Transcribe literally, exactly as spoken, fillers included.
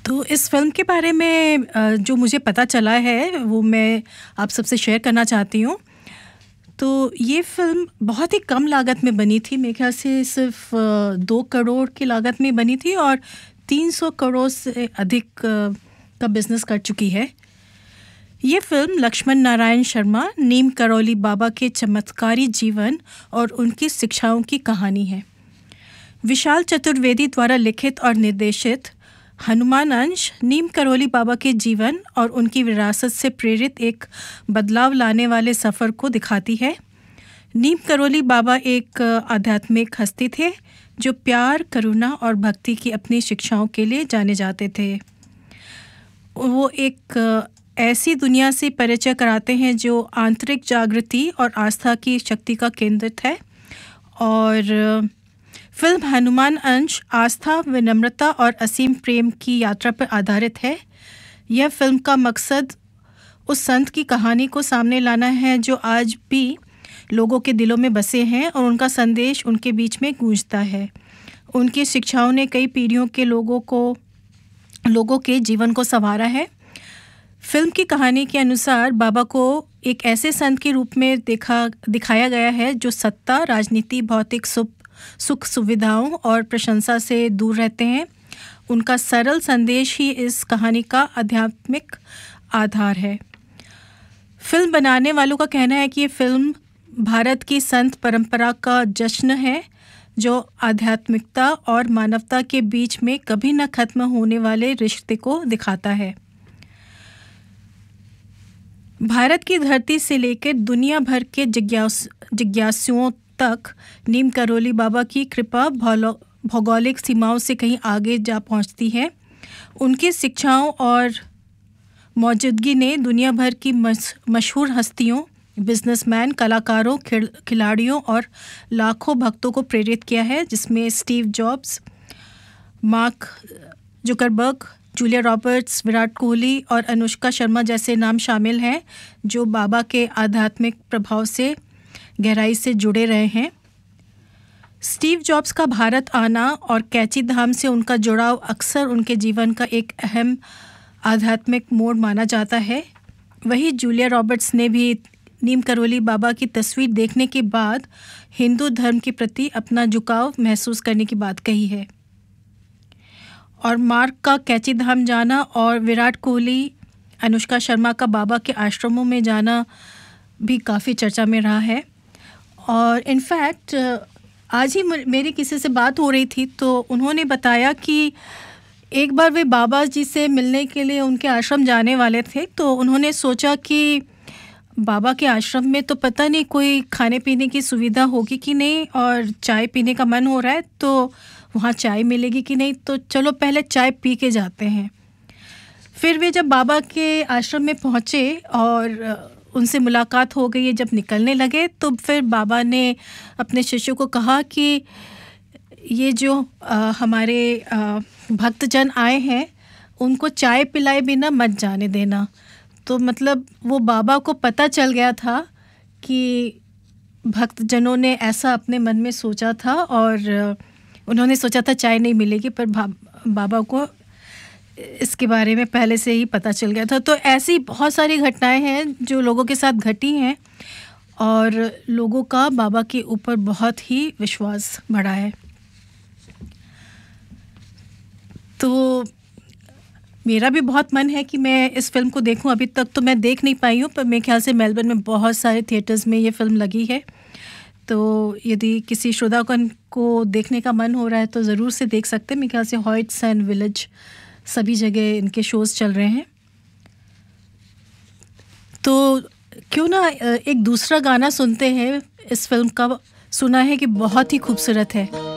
तो इस फ़िल्म के बारे में अ, जो मुझे पता चला है वो मैं आप सबसे शेयर करना चाहती हूँ। तो ये फ़िल्म बहुत ही कम लागत में बनी थी, मेरे ख़्याल से सिर्फ़ दो करोड़ की लागत में बनी थी और तीन सौ करोड़ से अधिक अ, का बिज़नेस कर चुकी है। ये फ़िल्म लक्ष्मण नारायण शर्मा, नीम करौली बाबा के चमत्कारी जीवन और उनकी शिक्षाओं की कहानी है। विशाल चतुर्वेदी द्वारा लिखित और निर्देशित हनुमान अंश नीम करौली बाबा के जीवन और उनकी विरासत से प्रेरित एक बदलाव लाने वाले सफ़र को दिखाती है। नीम करौली बाबा एक आध्यात्मिक हस्ती थे जो प्यार, करुणा और भक्ति की अपनी शिक्षाओं के लिए जाने जाते थे। वो एक ऐसी दुनिया से परिचय कराते हैं जो आंतरिक जागृति और आस्था की शक्ति का केंद्रित है। और फिल्म हनुमान अंश आस्था, विनम्रता और असीम प्रेम की यात्रा पर आधारित है। यह फिल्म का मकसद उस संत की कहानी को सामने लाना है जो आज भी लोगों के दिलों में बसे हैं और उनका संदेश उनके बीच में गूंजता है। उनकी शिक्षाओं ने कई पीढ़ियों के लोगों को लोगों के जीवन को संवारा है। फिल्म की कहानी के अनुसार बाबा को एक ऐसे संत के रूप में देखा दिखाया गया है जो सत्ता, राजनीति, भौतिक सुख सुख सुविधाओं और प्रशंसा से दूर रहते हैं। उनका सरल संदेश ही इस कहानी का आध्यात्मिक आधार है। फिल्म बनाने वालों का कहना है कि ये फिल्म भारत की संत परंपरा का जश्न है जो आध्यात्मिकता और मानवता के बीच में कभी न खत्म होने वाले रिश्ते को दिखाता है। भारत की धरती से लेकर दुनिया भर के जिज्ञास जिज्ञासुओं तक नीम करौली बाबा की कृपा भौगोलिक सीमाओं से कहीं आगे जा पहुंचती है। उनकी शिक्षाओं और मौजूदगी ने दुनिया भर की मशहूर हस्तियों, बिजनेसमैन, कलाकारों, खिलाड़ियों और लाखों भक्तों को प्रेरित किया है, जिसमें Steve jobs, mark Zuckerberg, Julia Roberts, Virat Kohli और अनुष्का शर्मा जैसे नाम शामिल हैं जो बाबा के आध्यात्मिक प्रभाव से गहराई से जुड़े रहे हैं। स्टीव जॉब्स का भारत आना और कैची धाम से उनका जुड़ाव अक्सर उनके जीवन का एक अहम आध्यात्मिक मोड़ माना जाता है। वहीं जूलिया रॉबर्ट्स ने भी नीम करौली बाबा की तस्वीर देखने के बाद हिंदू धर्म के प्रति अपना झुकाव महसूस करने की बात कही है। और मार्क का कैची धाम जाना और विराट कोहली, अनुष्का शर्मा का बाबा के आश्रमों में जाना भी काफ़ी चर्चा में रहा है। और इनफैक्ट आज ही मेरी किसी से बात हो रही थी तो उन्होंने बताया कि एक बार वे बाबा जी से मिलने के लिए उनके आश्रम जाने वाले थे, तो उन्होंने सोचा कि बाबा के आश्रम में तो पता नहीं कोई खाने पीने की सुविधा होगी कि नहीं और चाय पीने का मन हो रहा है तो वहाँ चाय मिलेगी कि नहीं, तो चलो पहले चाय पी के जाते हैं। फिर वे जब बाबा के आश्रम में पहुँचे और उनसे मुलाकात हो गई, जब निकलने लगे तो फिर बाबा ने अपने शिष्यों को कहा कि ये जो आ, हमारे भक्तजन आए हैं उनको चाय पिलाए बिना मत जाने देना। तो मतलब वो बाबा को पता चल गया था कि भक्तजनों ने ऐसा अपने मन में सोचा था और उन्होंने सोचा था चाय नहीं मिलेगी, पर बाबा को इसके बारे में पहले से ही पता चल गया था। तो ऐसी बहुत सारी घटनाएं हैं जो लोगों के साथ घटी हैं और लोगों का बाबा के ऊपर बहुत ही विश्वास बढ़ा है। तो मेरा भी बहुत मन है कि मैं इस फिल्म को देखूं। अभी तक तो मैं देख नहीं पाई हूं, पर मेरे ख्याल से मेलबर्न में बहुत सारे थिएटर्स में ये फिल्म लगी है। तो यदि किसी श्रोतागण को देखने का मन हो रहा है तो ज़रूर से देख सकते हैं। मेरे ख्याल से हॉइट्स एंड विलेज सभी जगह इनके शोज़ चल रहे हैं। तो क्यों ना एक दूसरा गाना सुनते हैं इस फिल्म का, सुना है कि बहुत ही खूबसूरत है।